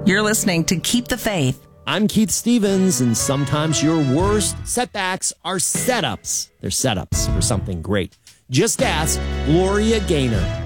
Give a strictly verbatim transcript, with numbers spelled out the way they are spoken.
You're listening to Keep the Faith. I'm Keith Stevens, and sometimes your worst setbacks are setups. They're setups for something great. Just ask Gloria Gaynor.